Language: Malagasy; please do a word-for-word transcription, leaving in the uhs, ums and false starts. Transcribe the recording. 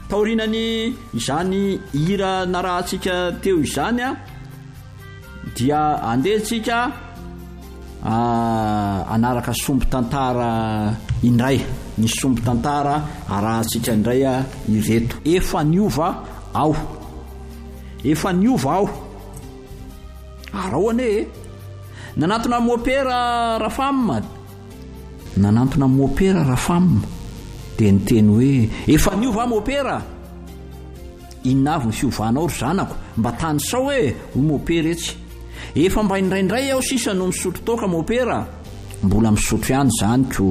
taorinany izany hira narahantsika teo izany a dia andehitsika anaraka sombo tantara indray, ny sombo tantara arahantsika indray a ireto. Efa niova aho, efa niova aho arahoana e nanantona mopera rafamma, nanantona mopera rafamma dia niteny hoe efa niova mopera. Inona avy ny fiovanao ry zanako, mba tany sao hoe ho mopera etsy. Efa mba indraindray aho sisa no misotro toka mopera, mbola misotro ihany zany ko.